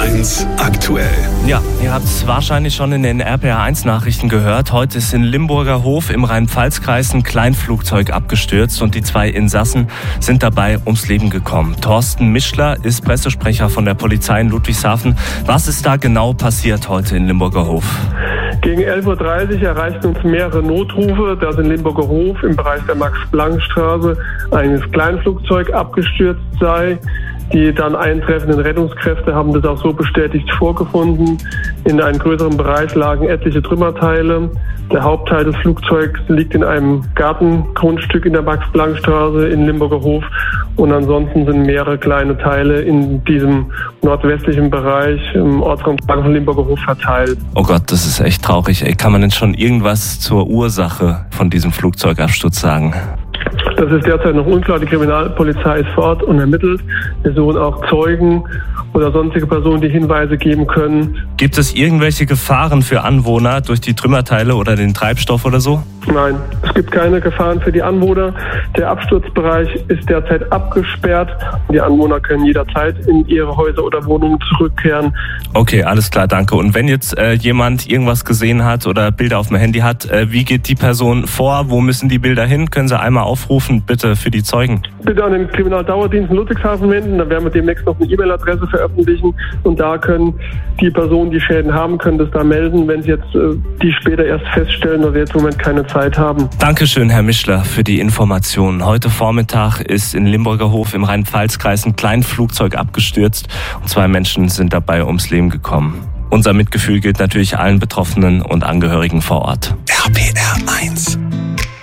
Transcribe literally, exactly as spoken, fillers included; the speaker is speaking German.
eins aktuell. Ja, ihr habt es wahrscheinlich schon in den R P R eins Nachrichten gehört. Heute ist in Limburger Hof im Rhein-Pfalz-Kreis ein Kleinflugzeug abgestürzt und die zwei Insassen sind dabei ums Leben gekommen. Thorsten Mischler ist Pressesprecher von der Polizei in Ludwigshafen. Was ist da genau passiert heute in Limburger Hof? Gegen elf Uhr dreißig erreichten uns mehrere Notrufe, dass in Limburger Hof im Bereich der Max-Planck-Straße ein Kleinflugzeug abgestürzt sei. Die dann eintreffenden Rettungskräfte haben das auch so bestätigt vorgefunden. In einem größeren Bereich lagen etliche Trümmerteile. Der Hauptteil des Flugzeugs liegt in einem Gartengrundstück in der Max-Planck-Straße in Limburger Hof. Und ansonsten sind mehrere kleine Teile in diesem nordwestlichen Bereich im Ortsraum von Limburger Hof verteilt. Oh Gott, das ist echt traurig. Ey, kann man denn schon irgendwas zur Ursache von diesem Flugzeugabsturz sagen? Das ist derzeit noch unklar. Die Kriminalpolizei ist vor Ort und ermittelt. Wir suchen auch Zeugen oder sonstige Personen, die Hinweise geben können. Gibt es irgendwelche Gefahren für Anwohner durch die Trümmerteile oder den Treibstoff oder so? Nein, es gibt keine Gefahren für die Anwohner. Der Absturzbereich ist derzeit abgesperrt. Die Anwohner können jederzeit in ihre Häuser oder Wohnungen zurückkehren. Okay, alles klar, danke. Und wenn jetzt äh, jemand irgendwas gesehen hat oder Bilder auf dem Handy hat, äh, wie geht die Person vor? Wo müssen die Bilder hin? Können Sie einmal aufrufen, bitte, für die Zeugen? Bitte an den Kriminaldauerdienst in Ludwigshafen wenden. Da werden wir demnächst noch eine E-Mail-Adresse veröffentlichen. Und da können die Personen, die Schäden haben, können das da melden, wenn sie jetzt äh, die später erst feststellen oder jetzt im Moment keine Zeit haben. Dankeschön, Herr Mischler, für die Informationen. Heute Vormittag ist in Limburger Hof im Rhein-Pfalz-Kreis ein Kleinflugzeug abgestürzt und zwei Menschen sind dabei ums Leben gekommen. Unser Mitgefühl gilt natürlich allen Betroffenen und Angehörigen vor Ort. R P R eins